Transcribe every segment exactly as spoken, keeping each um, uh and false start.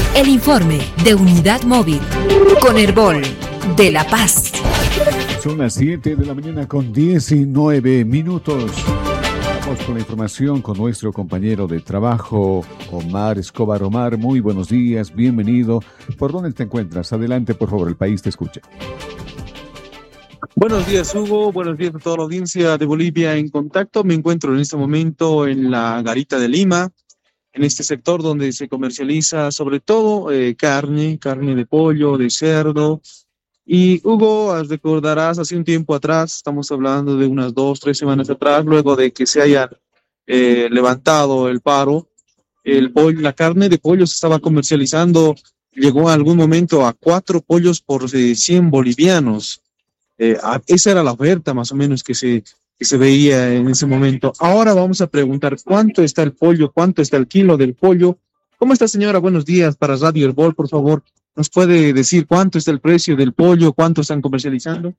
El informe de Unidad Móvil con Herbol de La Paz. Son las siete de la mañana con diecinueve minutos. Vamos con la información con nuestro compañero de trabajo, Omar Escobar. Omar, muy buenos días, bienvenido. ¿Por dónde te encuentras? Adelante, por favor, el país te escucha. Buenos días, Hugo. Buenos días a toda la audiencia de Bolivia en Contacto. Me encuentro en este momento en la Garita de Lima, en este sector donde se comercializa sobre todo eh, carne, carne de pollo, de cerdo. Y Hugo, recordarás, hace un tiempo atrás, estamos hablando de unas dos, tres semanas atrás, luego de que se haya eh, levantado el paro, el pollo, la carne de pollo se estaba comercializando, llegó a algún momento a cuatro pollos por eh, cien bolivianos. Eh, esa era la oferta más o menos que se, que se veía en ese momento. Ahora vamos a preguntar cuánto está el pollo, cuánto está el kilo del pollo. ¿Cómo está, señora? Buenos días. Para Radio Herbol, por favor, ¿nos puede decir cuánto está el precio del pollo, cuánto están comercializando?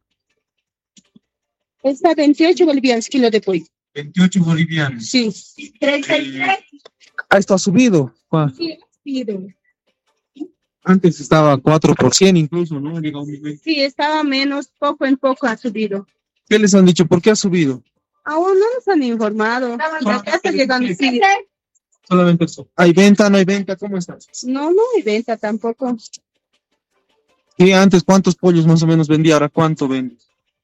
Está veintiocho bolivianos kilo de pollo. veintiocho bolivianos. Sí. treinta y tres. Ah, esto ha subido. Juan. Sí, sí. Antes estaba cuatro por cien incluso, ¿no? Llegó un momento. Sí, estaba menos, poco en poco ha subido. ¿Qué les han dicho? ¿Por qué ha subido? Aún no nos han informado. Ya está llegando. Sí. Solamente eso. ¿Hay venta? ¿No hay venta? ¿Cómo está? No, no hay venta tampoco. ¿Y antes cuántos pollos más o menos vendía? ¿Ahora cuánto vende?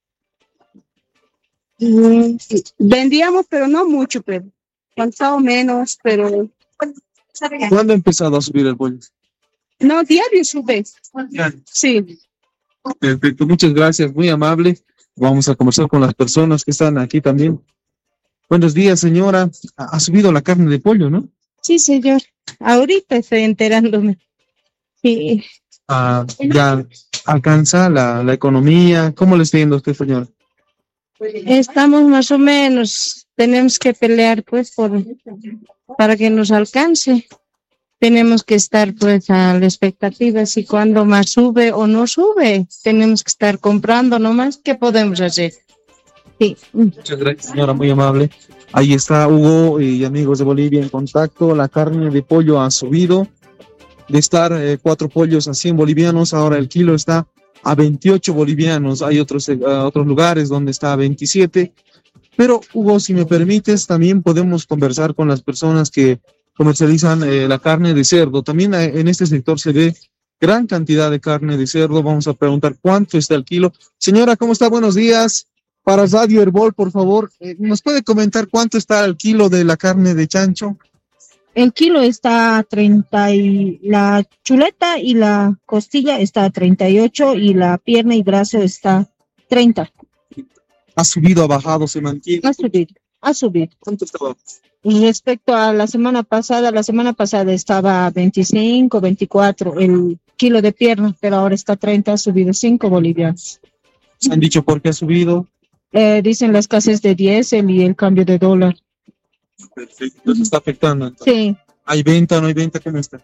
Mm, sí. Vendíamos, pero no mucho, pero cansado menos, pero... ¿Cuándo ha empezado a subir el pollo? No, diario sube. Diario. Sí. Perfecto, muchas gracias, muy amable. Vamos a conversar con las personas que están aquí también. Buenos días, señora. Ha, ha subido la carne de pollo, ¿no? Sí, señor. Ahorita estoy enterándome. Sí. Ah, ya alcanza la, la economía. ¿Cómo le está yendo a usted, señora? Estamos más o menos, tenemos que pelear pues por para que nos alcance. Tenemos que estar pues a la expectativa si cuando más sube o no sube. Tenemos que estar comprando nomás. ¿Qué podemos hacer? Sí. Muchas gracias, señora, muy amable. Ahí está Hugo y amigos de Bolivia en Contacto. La carne de pollo ha subido de estar eh, cuatro pollos a cien bolivianos. Ahora el kilo está a veintiocho bolivianos. Hay otros, eh, otros lugares donde está a veintisiete. Pero Hugo, si me permites, también podemos conversar con las personas que comercializan eh, la carne de cerdo. También eh, en este sector se ve gran cantidad de carne de cerdo. Vamos a preguntar cuánto está el kilo. Señora, ¿cómo está? Buenos días. Para Radio Herbol, por favor, eh, ¿nos puede comentar cuánto está el kilo de la carne de chancho? El kilo está a treinta y la chuleta y la costilla está a treinta y ocho y la pierna y brazo está a treinta. ¿Ha subido, ha bajado, se mantiene? Ha subido, ha subido. ¿Cuánto estaba? Respecto a la semana pasada, la semana pasada estaba a veinticinco, veinticuatro el kilo de pierna, pero ahora está a treinta, ha subido cinco bolivianos. ¿Se han dicho por qué ha subido? Eh, dicen la escasez de diésel y el cambio de dólar. Perfecto, entonces está afectando. Entonces. Sí. ¿Hay venta, no hay venta? ¿Cómo está?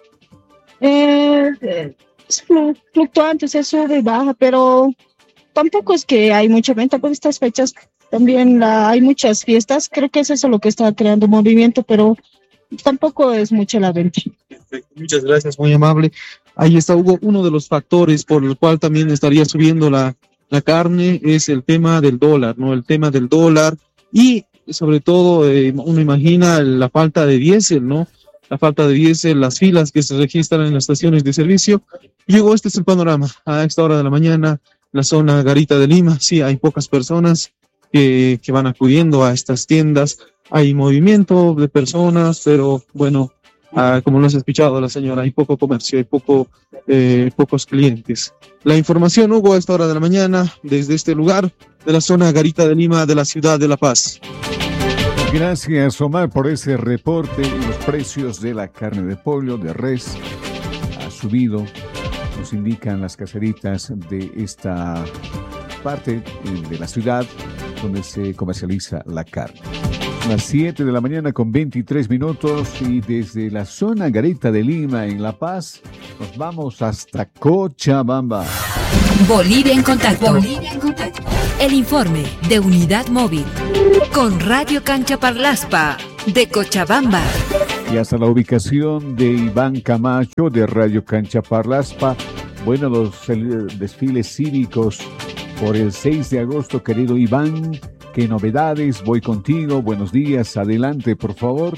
Eh, eh, es flu- fluctuante, se sube y baja, pero tampoco es que hay mucha venta por estas fechas. También la, hay muchas fiestas, creo que es eso lo que está creando movimiento, pero tampoco es mucha la venta. Perfecto, muchas gracias, muy amable. Ahí está, Hugo, uno de los factores por el cual también estaría subiendo la, la carne es el tema del dólar, ¿no? El tema del dólar y sobre todo eh, uno imagina la falta de diésel, ¿no? La falta de diésel, las filas que se registran en las estaciones de servicio. Llegó, este es el panorama a esta hora de la mañana, la zona Garita de Lima. Sí, hay pocas personas que, que van acudiendo a estas tiendas. Hay movimiento de personas, pero bueno, ah, como lo has escuchado la señora, hay poco comercio, hay poco, eh, pocos clientes. La información, Hugo, a esta hora de la mañana, desde este lugar de la zona Garita de Lima, de la ciudad de La Paz. Gracias, Omar, por ese reporte. Los precios de la carne de pollo, de res, ha subido. Nos indican las caseritas de esta parte de la ciudad donde se comercializa la carne. Las siete de la mañana con veintitrés minutos y desde la zona Garita de Lima en La Paz nos vamos hasta Cochabamba. Bolivia en Contacto. Bolivia en Contacto. El informe de Unidad Móvil con Radio Cancha Parlaspa de Cochabamba. Y hasta la ubicación de Iván Camacho de Radio Cancha Parlaspa. Bueno, los el, desfiles cívicos por el seis de agosto, querido Iván. ¿Qué novedades? Voy contigo. Buenos días. Adelante, por favor.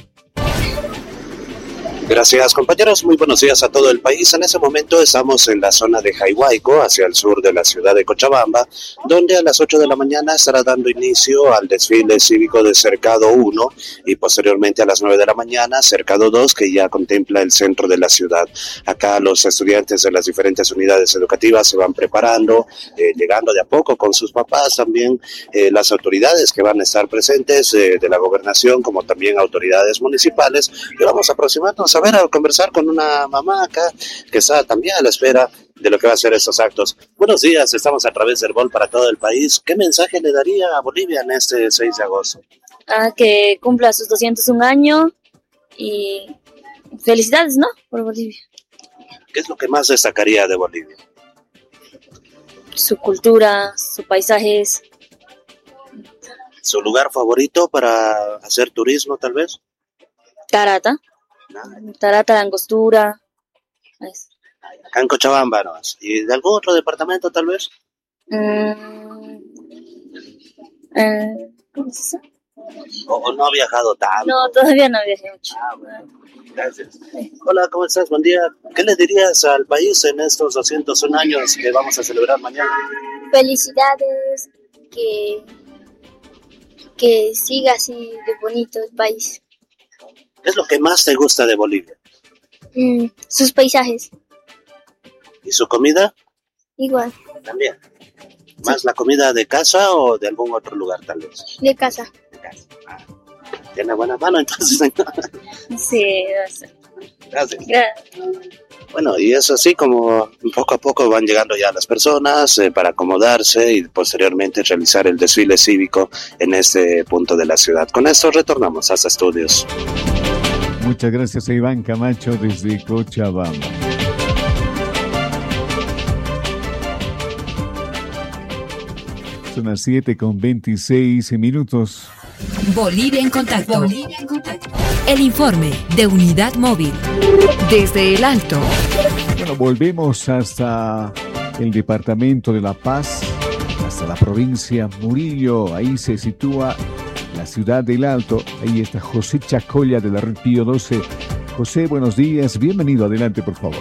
Gracias, compañeros. Muy buenos días a todo el país. En ese momento estamos en la zona de Jaihuayco, hacia el sur de la ciudad de Cochabamba, donde a las ocho de la mañana estará dando inicio al desfile cívico de Cercado uno y posteriormente a las nueve de la mañana Cercado dos, que ya contempla el centro de la ciudad. Acá los estudiantes de las diferentes unidades educativas se van preparando, eh, llegando de a poco con sus papás, también eh, las autoridades que van a estar presentes eh, de la gobernación, como también autoridades municipales, y vamos a aproximarnos a ver, a conversar con una mamá acá que está también a la espera de lo que va a ser estos actos. Buenos días, estamos a través del Herbol para todo el país. ¿Qué mensaje le daría a Bolivia en este seis de agosto? Ah, que cumpla sus doscientos un años y felicidades, ¿no? Por Bolivia. ¿Qué es lo que más destacaría de Bolivia? Su cultura, sus paisajes. ¿Su lugar favorito para hacer turismo, tal vez? Tarata. Tarata, la Angostura. Acá en Cochabamba, ¿no? ¿Y de algún otro departamento, tal vez? Mm, eh, ¿Cómo se dice? ¿O, ¿O no ha viajado tanto? No, todavía no viajé mucho. Ah, bueno. Gracias. Hola, ¿cómo estás? Buen día. ¿Qué le dirías al país en estos doscientos un años que vamos a celebrar mañana? Felicidades, que, que siga así de bonito el país. ¿Qué es lo que más te gusta de Bolivia? Mm, sus paisajes. ¿Y su comida? Igual. También. ¿Más la comida de casa o de algún otro lugar, tal vez? De casa. De casa. Ah, tiene buena mano, entonces. Sí, gracias. Gracias. Gracias. Bueno, y es así como poco a poco van llegando ya las personas eh, para acomodarse y posteriormente realizar el desfile cívico en este punto de la ciudad. Con esto retornamos hasta estudios. Muchas gracias a Iván Camacho desde Cochabamba. Son las siete con veintiséis minutos. Bolivia en contacto. Bolivia en contacto. El informe de Unidad Móvil desde el Alto. Bueno, volvemos hasta el departamento de La Paz, hasta la provincia Murillo. Ahí se sitúa la ciudad del Alto. Ahí está José Chacolla de la Red Pío doce. José, buenos días. Bienvenido. Adelante, por favor.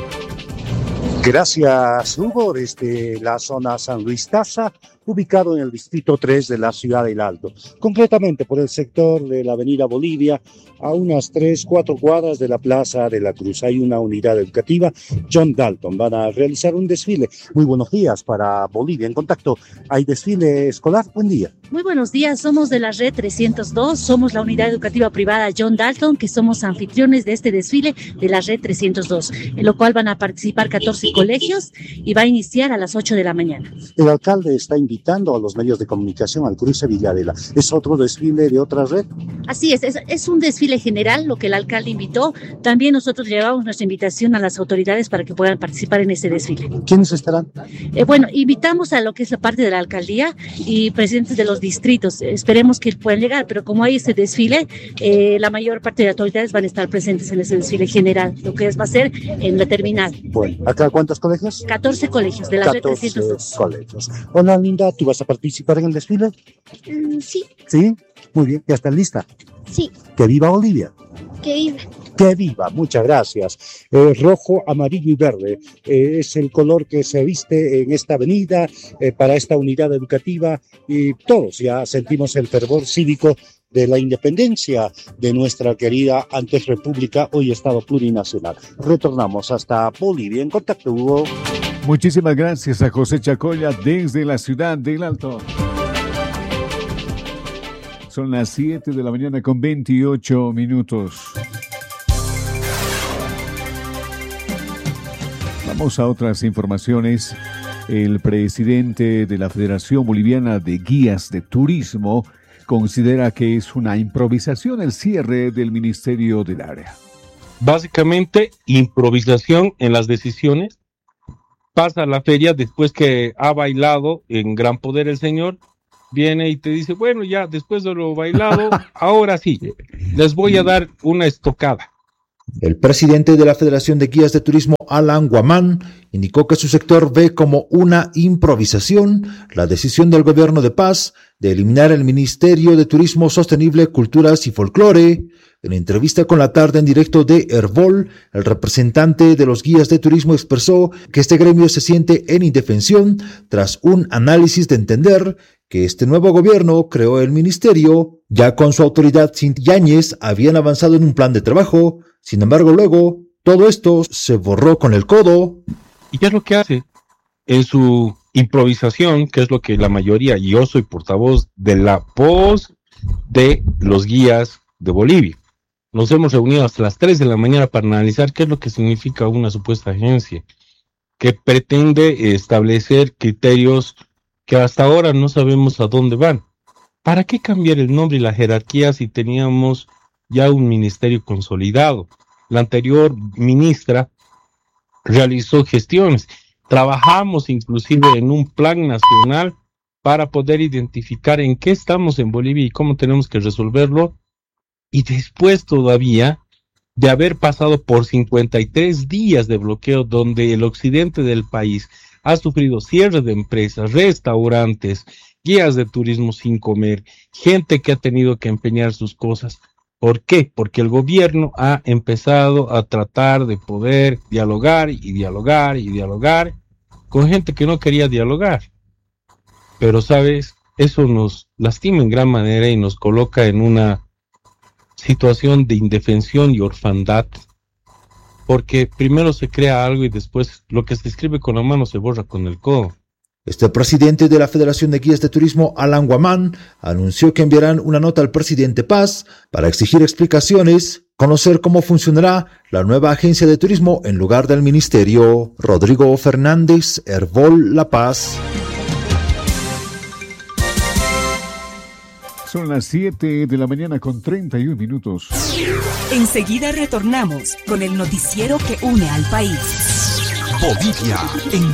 Gracias, Hugo, desde la zona San Luis Taza, ubicado en el distrito tres de la ciudad del Alto, concretamente por el sector de la avenida Bolivia, a unas tres, cuatro cuadras de la Plaza de la Cruz. Hay una unidad educativa, John Dalton, van a realizar un desfile. Muy buenos días para Bolivia en Contacto. ¿Hay desfile escolar? Buen día. Muy buenos días, somos de la Red trescientos dos, somos la unidad educativa privada John Dalton, que somos anfitriones de este desfile de la Red trescientos dos, en lo cual van a participar catorce colegios y va a iniciar a las ocho de la mañana. El alcalde está invitando a los medios de comunicación al cruce Villadela. ¿Es otro desfile de otra red? Así es, es, es un desfile general, lo que el alcalde invitó. También nosotros llevamos nuestra invitación a las autoridades para que puedan participar en ese desfile. ¿Quiénes estarán? Eh, bueno, invitamos a lo que es la parte de la alcaldía y presidentes de los distritos. Esperemos que puedan llegar, pero como hay este desfile, eh, la mayor parte de autoridades van a estar presentes en ese desfile general, lo que es, va a ser en la terminal. Bueno, ¿acá cuántos colegios? catorce colegios de la Red trescientos dos. Colegios. Hola, Linda, ¿tú vas a participar en el desfile? Mm, sí. ¿Sí? Muy bien, ¿ya estás lista? Sí. ¡Que viva Bolivia! Que viva. ¡Que viva! Muchas gracias. Eh, rojo, amarillo y verde eh, es el color que se viste en esta avenida eh, para esta unidad educativa y todos ya sentimos el fervor cívico de la independencia de nuestra querida antes república, hoy Estado plurinacional. Retornamos hasta Bolivia en Contacto, Hugo. Muchísimas gracias a José Chacolla desde la ciudad del Alto. Son las siete de la mañana con veintiocho minutos. Vamos a otras informaciones. El presidente de la Federación Boliviana de Guías de Turismo considera que es una improvisación el cierre del Ministerio del Área. Básicamente, improvisación en las decisiones. Pasa la feria después que ha bailado en Gran Poder el señor, viene y te dice, bueno, ya después de lo bailado, ahora sí, les voy a dar una estocada. El presidente de la Federación de Guías de Turismo, Alan Guamán, indicó que su sector ve como una improvisación la decisión del gobierno de Paz de eliminar el Ministerio de Turismo Sostenible, Culturas y Folclore. En entrevista con La Tarde en directo de Herbol, el representante de los guías de turismo expresó que este gremio se siente en indefensión tras un análisis de entender que este nuevo gobierno creó el ministerio. Ya con su autoridad Cintia Yáñez habían avanzado en un plan de trabajo. Sin embargo, luego todo esto se borró con el codo. ¿Y qué es lo que hace? En su improvisación, que es lo que la mayoría, y yo soy portavoz de la voz de los guías de Bolivia. Nos hemos reunido hasta las tres de la mañana para analizar qué es lo que significa una supuesta agencia que pretende establecer criterios que hasta ahora no sabemos a dónde van. ¿Para qué cambiar el nombre y la jerarquía si teníamos ya un ministerio consolidado? La anterior ministra realizó gestiones. Trabajamos inclusive en un plan nacional para poder identificar en qué estamos en Bolivia y cómo tenemos que resolverlo. Y después todavía de haber pasado por cincuenta y tres días de bloqueo donde el occidente del país ha sufrido cierre de empresas, restaurantes, guías de turismo sin comer, gente que ha tenido que empeñar sus cosas. ¿Por qué? Porque el gobierno ha empezado a tratar de poder dialogar y dialogar y dialogar con gente que no quería dialogar. Pero, ¿sabes? Eso nos lastima en gran manera y nos coloca en una situación de indefensión y orfandad. Porque primero se crea algo y después lo que se escribe con la mano se borra con el codo. Este presidente de la Federación de Guías de Turismo, Alan Guamán, anunció que enviarán una nota al presidente Paz para exigir explicaciones, conocer cómo funcionará la nueva agencia de turismo en lugar del ministerio. Rodrigo Fernández, Herbol, La Paz. Son las siete de la mañana con treinta y un minutos. Enseguida retornamos con el noticiero que une al país. Bolivia en